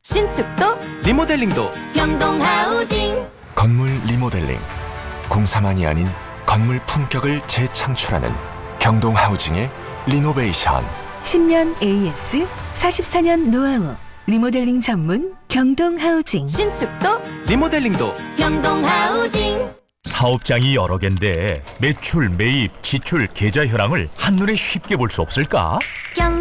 신축도 리모델링도 경동하우징. 건물 리모델링, 공사만이 아닌 건물 품격을 재창출하는 경동하우징의 리노베이션. 10년 AS, 44년 노하우, 리모델링 전문 경동하우징. 신축도 리모델링도 경동하우징. 사업장이 여러 갠데 매출, 매입, 지출, 계좌 현황을 한눈에 쉽게 볼 수 없을까?